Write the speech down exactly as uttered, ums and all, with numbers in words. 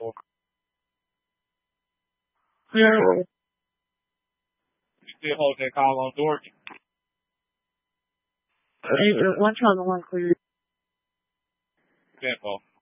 four. Clear. You still hold that call on Dorothy? One trouble, one clear. Tempo.